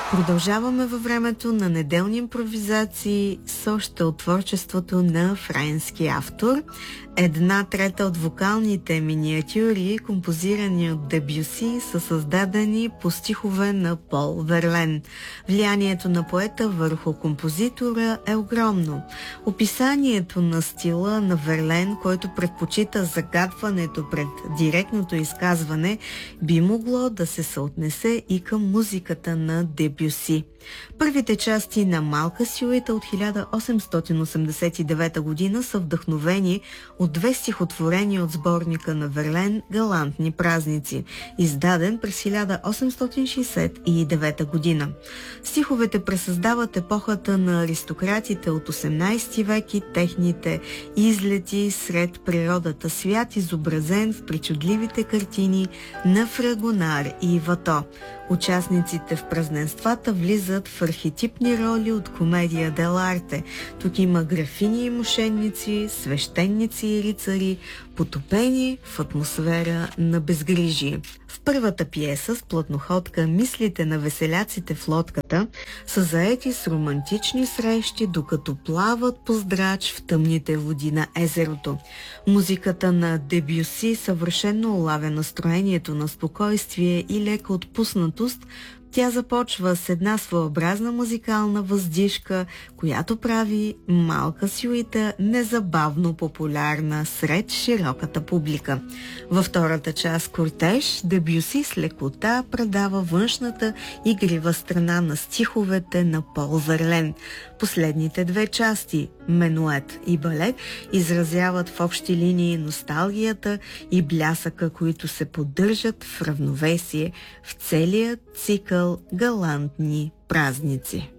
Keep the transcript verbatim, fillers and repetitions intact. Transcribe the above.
Продължаваме във времето на неделни импровизации с още от творчеството на френски автор. Една трета от вокалните миниатюри, композирани от Дебюси, са създадени по стихове на Пол Верлен. Влиянието на поета върху композитора е огромно. Описанието на стила на Верлен, който предпочита загадването пред директното изказване, би могло да се съотнесе и към музиката на Дебюси. Първите части на Малка сюита от хиляда осемстотин осемдесет и девета година са вдъхновени от две стихотворения от сборника на Верлен «Галантни празници», издаден през хиляда осемстотин шейсет и девета година. Стиховете пресъздават епохата на аристократите от осемнайсети век и техните излети сред природата, свят изобразен в причудливите картини на Фрагонар и Вато. Участниците в празненствата влизат в архетипни роли от комедия дел'арте. Тук има графини и мошенници, свещеници и рицари, потопени в атмосфера на безгрижие. В първата пиеса с плътноходка «Мислите на веселяците в лодката» са заети с романтични срещи, докато плават по здрач в тъмните води на езерото. Музиката на Дебюси съвършено улавя настроението на спокойствие и лека отпуснатост. Тя започва с една своеобразна музикална въздишка, която прави Малка сюита незабавно популярна сред широката публика. Във втората част Кортеж, Дебюси с лекота предава външната игрива страна на стиховете на Пол Верлен. Последните две части, Менует и Балет, изразяват в общи линии носталгията и блясъка, които се поддържат в равновесие в целия цикъл галантни празници.